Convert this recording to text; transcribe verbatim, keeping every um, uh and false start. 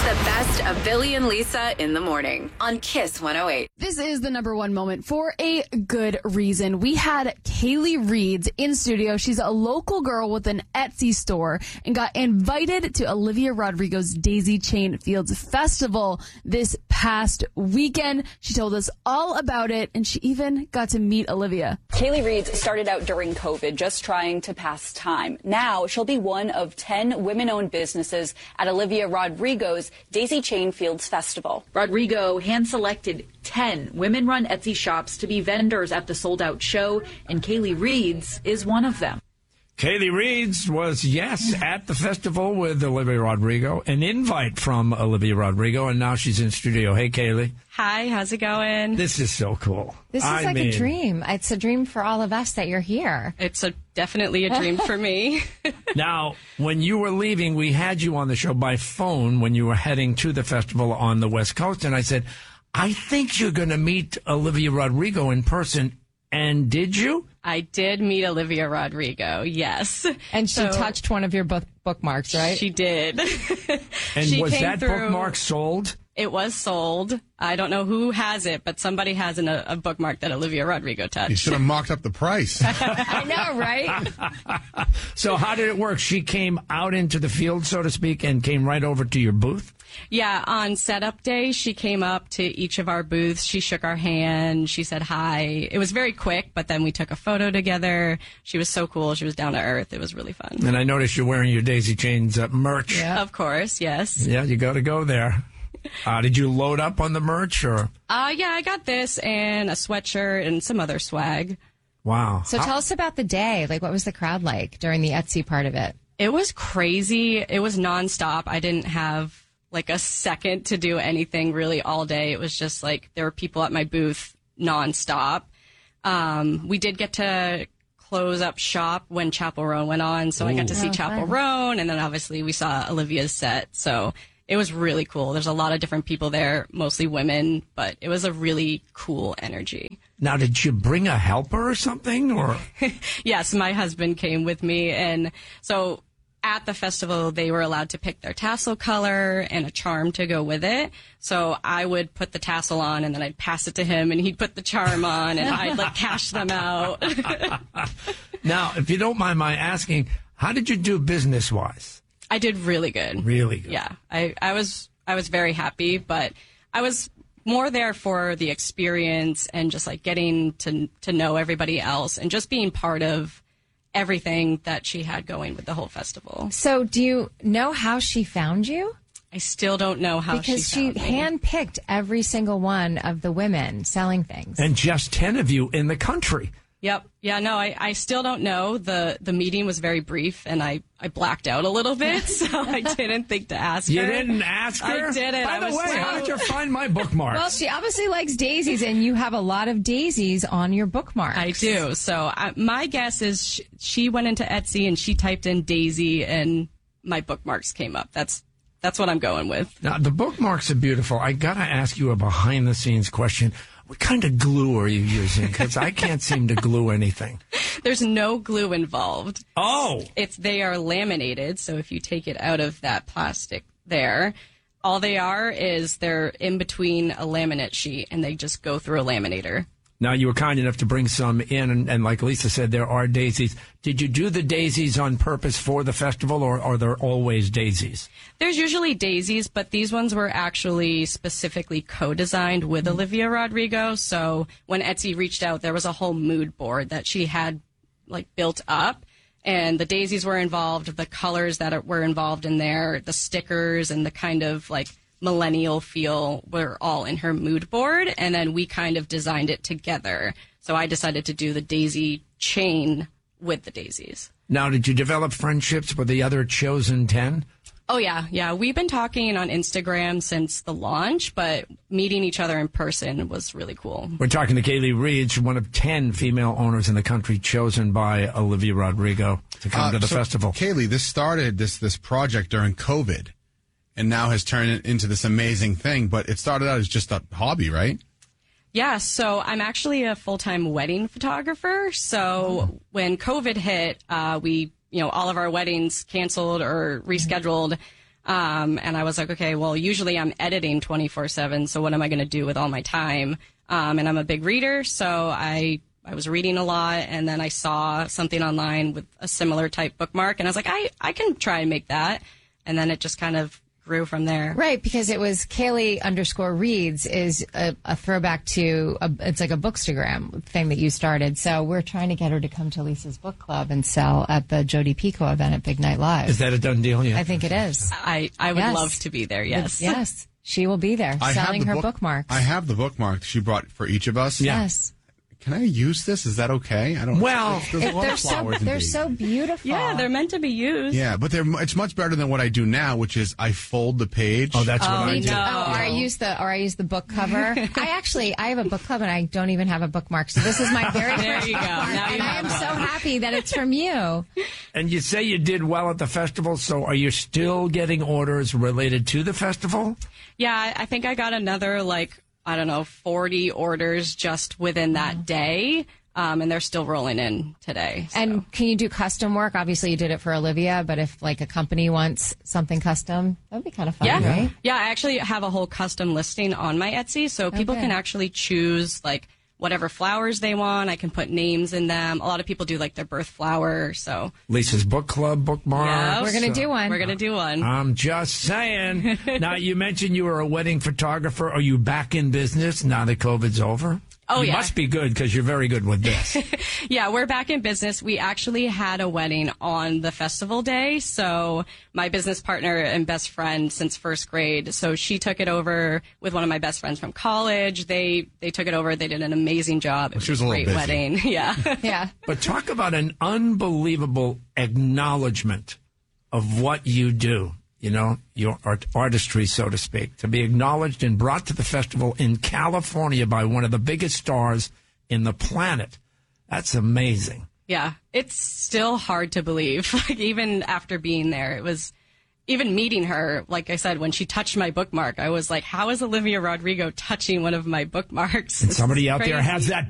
the best of Billy and Lisa in the morning on Kiss one oh eight. This is the number one moment for a good reason. We had Kaylee Reeds in studio. She's a local girl with an Etsy store and got invited to Olivia Rodrigo's Daisy Chain Fields Festival this past weekend. She told us all about it, and she even got to meet Olivia. Kaylee Reeds started out during COVID just trying to pass time. Now she'll be one of ten women-owned businesses at Olivia Rodrigo's Daisy Chain Fields Festival. Rodrigo hand-selected ten women-run Etsy shops to be vendors at the sold-out show, and Kaylee Reeds is one of them. Kaylee Reeds was, yes, at the festival with Olivia Rodrigo, an invite from Olivia Rodrigo, and now she's in studio. Hey, Kaylee. Hi, how's it going? This is so cool. This is I like mean, a dream. It's a dream for all of us that you're here. It's a, definitely a dream for me. Now, when you were leaving, we had you on the show by phone when you were heading to the festival on the West Coast, and I said, I think you're going to meet Olivia Rodrigo in person. And did you? I did meet Olivia Rodrigo, yes. And she So, touched one of your book- bookmarks, right? She did. And She was came that through- bookmark sold? It was sold. I don't know who has it, but somebody has an, a, a bookmark that Olivia Rodrigo touched. You should have mocked up the price. I know, right? So how did it work? She came out into the field, so to speak, and came right over to your booth? Yeah, on setup day, she came up to each of our booths. She shook our hand. She said hi. It was very quick, but then we took a photo together. She was so cool. She was down to earth. It was really fun. And I noticed you're wearing your Daisy Chains uh, merch. Yeah. Of course, yes. Yeah, you got to go there. Uh, did you load up on the merch or? Uh, yeah, I got this and a sweatshirt and some other swag. Wow. So tell us about the day. Like, what was the crowd like during the Etsy part of it? It was crazy. It was nonstop. I didn't have like a second to do anything really all day. It was just like there were people at my booth nonstop. Um, we did get to close up shop when Chappell Roan went on, so Ooh. I got to see Oh, Chappell fun. Roan, and then obviously we saw Olivia's set. So it was really cool. There's a lot of different people there, mostly women, but it was a really cool energy. Now, did you bring a helper or something? Or Yes, my husband came with me, and so at the festival, they were allowed to pick their tassel color and a charm to go with it. So I would put the tassel on, and then I'd pass it to him, and he'd put the charm on, and I'd like cash them out. Now, if you don't mind my asking, how did you do business-wise? I did really good. Really good. Yeah, I, I was I was very happy, but I was more there for the experience and just like getting to to know everybody else and just being part of everything that she had going with the whole festival. So do you know how she found you? I still don't know how Because she she found me. handpicked every single one of the women selling things. And just ten of you in the country. Yep. Yeah, no, I, I still don't know. The the meeting was very brief, and I, I blacked out a little bit, so I didn't think to ask You her. didn't ask her? I didn't. By I the was way, so- how did you find my bookmarks? Well, she obviously likes daisies, and you have a lot of daisies on your bookmarks. I do. So I, my guess is she, she went into Etsy and she typed in Daisy, and my bookmarks came up. That's that's what I'm going with. Now, the bookmarks are beautiful. I got to ask you a behind-the-scenes question. What kind of glue are you using? Because I can't seem to glue anything. There's no glue involved. Oh! It's they are laminated, so if you take it out of that plastic there, all they are is they're in between a laminate sheet, and they just go through a laminator. Now, you were kind enough to bring some in, and, and like Lisa said, there are daisies. Did you do the daisies on purpose for the festival, or are there always daisies? There's usually daisies, but these ones were actually specifically co-designed with Olivia Rodrigo. So when Etsy reached out, there was a whole mood board that she had like built up, and the daisies were involved, the colors that were involved in there, the stickers, and the kind of like millennial feel were all in her mood board, and then we kind of designed it together. So I decided to do the daisy chain with the daisies. Now, did you develop friendships with the other chosen ten? Oh, yeah. Yeah. We've been talking on Instagram since the launch, but meeting each other in person was really cool. We're talking to Kaylee Reeds, one of ten female owners in the country chosen by Olivia Rodrigo to come Uh, to the so, festival. Kaylee, this started, this this project during COVID, and now has turned it into this amazing thing, but it started out as just a hobby, right? Yeah, so I'm actually a full-time wedding photographer. So when COVID hit, uh, we, you know, all of our weddings canceled or rescheduled. Um, and I was like, okay, well, usually I'm editing twenty-four seven, so what am I going to do with all my time? Um, and I'm a big reader, so I I was reading a lot, and then I saw something online with a similar type bookmark, and I was like, I, I can try and make that. And then it just kind of grew from there. Right, because it was Kaylee underscore reads is a, a throwback to, a, it's like a bookstagram thing that you started. So we're trying to get her to come to Lisa's book club and sell at the Jodi Picoult event at Big Night Live. Is that a done deal yet? I think it is. I, I would Yes. love to be there, yes. Yes, she will be there I have selling the her book- bookmarks. I have the bookmark she brought for each of us. Yeah. Yes. Can I use this? Is that okay? I don't. Well, there's a It- lot they're of so flowers and they're daisies. so beautiful. Yeah, they're meant to be used. Yeah, but they're it's much better than what I do now, which is I fold the page. Oh, that's what Oh, I do. no. Oh, or I use the or I use the book cover. I actually I have a book club and I don't even have a bookmark. So this is my very There first you go. bookmark, Now you and I have am one. so happy that it's from you. And you say you did well at the festival, so are you still getting orders related to the festival? Yeah, I I think I got another, like, I don't know, forty orders just within that day. Um, and they're still rolling in today. so. And can you do custom work? Obviously, you did it for Olivia, but if like a company wants something custom, that would be kind of fun, Yeah. right? Yeah, I actually have a whole custom listing on my Etsy, so people Okay. can actually choose like whatever flowers they want. I can put names in them. A lot of people do like their birth flower, so Lisa's Book Club bookmark. Yeah. We're gonna do one. we're gonna do one. I'm just saying. Now, you mentioned you were a wedding photographer. Are you back in business now that COVID's over? Oh, you yeah. must be good because you're very good with this. Yeah, we're back in business. We actually had a wedding on the festival day. So my business partner and best friend since first grade. So she took it over with one of my best friends from college. They they took it over. They did an amazing job. It was, she was a a little great busy. wedding. Yeah. Yeah. But talk about an unbelievable acknowledgement of what you do. You know, your art, artistry, so to speak, to be acknowledged and brought to the festival in California by one of the biggest stars in the planet. That's amazing. Yeah, it's still hard to believe. Like, even after being there, it was, even meeting her, like I said, when she touched my bookmark, I was like, how is Olivia Rodrigo touching one of my bookmarks? And somebody out there crazy. has that